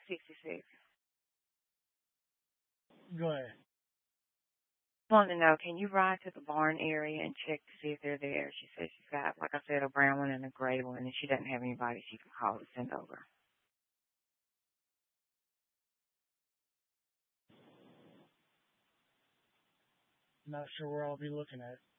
66. Go ahead. Want to know, can you ride to the barn area and check to see if they're there? She said she's got, like I said, a brown one and a gray one, and she doesn't have anybody she can call to send over. Not sure where I'll be looking at.